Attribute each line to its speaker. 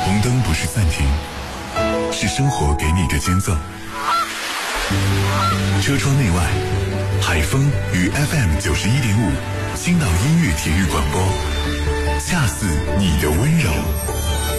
Speaker 1: 红灯不是暂停，是生活给你的间奏。车窗内外，海风与 FM91.5青岛音乐体育广播，恰似你的温柔。